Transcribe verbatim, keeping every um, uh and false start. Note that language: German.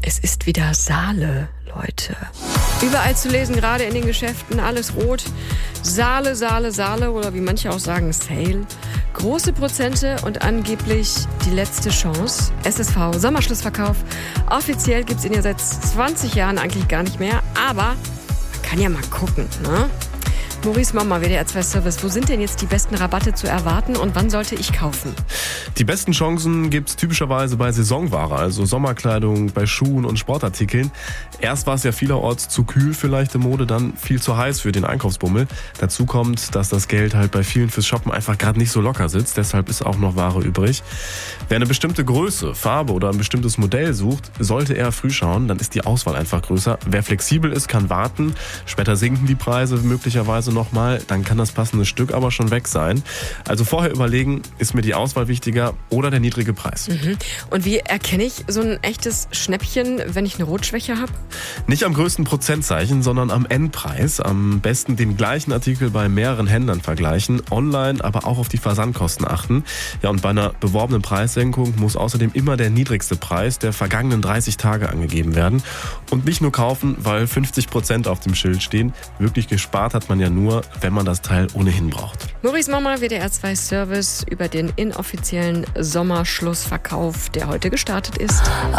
Es ist wieder Saale, Leute. Überall zu lesen, gerade in den Geschäften, alles rot. Saale, Saale, Saale oder wie manche auch sagen, Sale. Große Prozente und angeblich die letzte Chance. S S V, Sommerschlussverkauf. Offiziell gibt's ihn ja seit zwanzig Jahren eigentlich gar nicht mehr, aber man kann ja mal gucken, ne? Maurice Mommer, W D R zwei Service. Wo sind denn jetzt die besten Rabatte zu erwarten und wann sollte ich kaufen? Die besten Chancen gibt's typischerweise bei Saisonware, also Sommerkleidung, bei Schuhen und Sportartikeln. Erst war es ja vielerorts zu kühl für leichte Mode, dann viel zu heiß für den Einkaufsbummel. Dazu kommt, dass das Geld halt bei vielen fürs Shoppen einfach gerade nicht so locker sitzt. Deshalb ist auch noch Ware übrig. Wer eine bestimmte Größe, Farbe oder ein bestimmtes Modell sucht, sollte eher früh schauen. Dann ist die Auswahl einfach größer. Wer flexibel ist, kann warten. Später sinken die Preise möglicherweise nochmal. Dann kann das passende Stück aber schon weg sein. Also vorher überlegen, ist mir die Auswahl wichtiger oder der niedrige Preis. Mhm. Und wie erkenne ich so ein echtes Schnäppchen, wenn ich eine Rotschwäche habe? Nicht am größten Prozentzeichen, sondern am Endpreis. Am besten den gleichen Artikel bei mehreren Händlern vergleichen, online aber auch auf die Versandkosten achten. Ja, und bei einer beworbenen Preissenkung muss außerdem immer der niedrigste Preis der vergangenen dreißig Tage angegeben werden. Und nicht nur kaufen, weil fünfzig Prozent auf dem Schild stehen. Wirklich gespart hat man ja nur, wenn man das Teil ohnehin braucht. Maurice Mommer, W D R zwei Service über den inoffiziellen Sommerschlussverkauf, der heute gestartet ist.